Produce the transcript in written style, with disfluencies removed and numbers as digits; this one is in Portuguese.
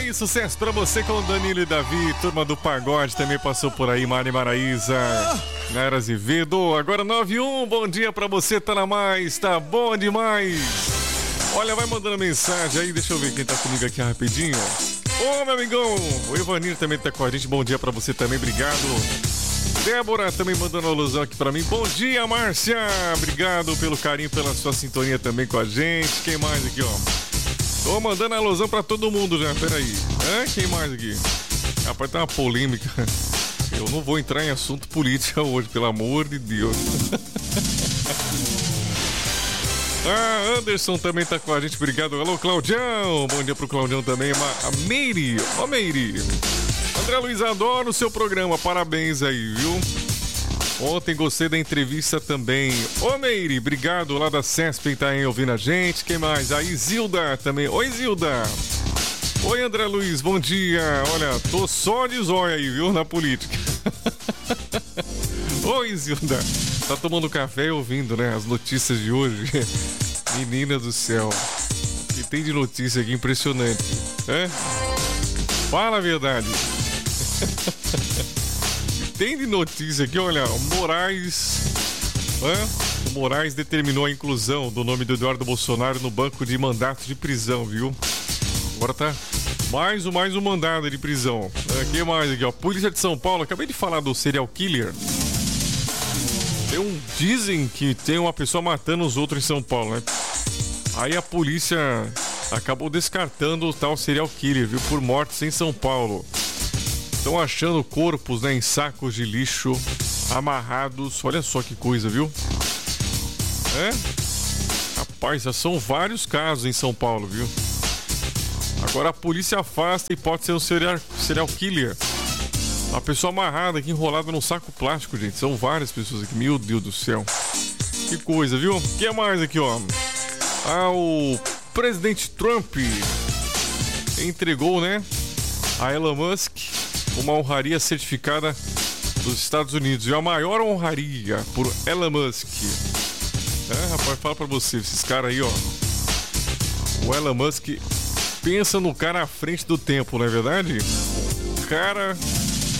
aí, sucesso pra você com o Danilo e Davi. Turma do Pagode também passou por aí. Mari Maraíza, Nara Azevedo. Agora 9-1, bom dia pra você, tá na mais, tá bom demais. Olha, vai mandando mensagem aí, deixa eu ver quem tá comigo aqui rapidinho. Ô, meu amigão, o Ivanir também tá com a gente, bom dia pra você também, obrigado. Débora também mandando uma alusão aqui pra mim. Bom dia, Márcia, obrigado pelo carinho, pela sua sintonia também com a gente. Quem mais aqui, ó? Tô mandando alusão pra todo mundo já, peraí. Quem mais aqui? Rapaz, tá uma polêmica. Eu não vou entrar em assunto político hoje, pelo amor de Deus. Anderson também tá com a gente, obrigado. Alô, Claudião, bom dia pro Claudião também. A Meire, ó Meire. André Luiz, adoro o seu programa, parabéns aí, viu? Ontem gostei da entrevista também. Ô Meire, obrigado lá da CESP, tá aí ouvindo a gente. Quem mais? A Isilda também. Oi, Isilda. Oi, André Luiz, bom dia. Olha, tô só de zóio aí, viu, na política. Oi, Isilda. Tá tomando café e ouvindo, né, as notícias de hoje. Menina do céu. O que tem de notícia aqui impressionante. Fala a verdade. Tem de notícia aqui, olha, o Moraes determinou a inclusão do nome do Eduardo Bolsonaro no banco de mandatos de prisão, viu? Agora tá mais um mandado de prisão. Que mais aqui, ó? Polícia de São Paulo, acabei de falar do serial killer. Dizem que tem uma pessoa matando os outros em São Paulo, né? Aí a polícia acabou descartando o tal serial killer, viu? Por mortes em São Paulo. Estão achando corpos, né, em sacos de lixo, amarrados. Olha só que coisa, viu? Rapaz, já são vários casos em São Paulo, viu? Agora a polícia afasta e pode ser um serial killer. Uma pessoa amarrada aqui, enrolada num saco plástico, gente. São várias pessoas aqui. Meu Deus do céu. Que coisa, viu? O que mais aqui, ó? O presidente Trump entregou, né, a Elon Musk uma honraria certificada dos Estados Unidos. E a maior honraria por Elon Musk. Rapaz, fala pra você, esses caras aí, ó. O Elon Musk pensa no cara à frente do tempo, não é verdade? O cara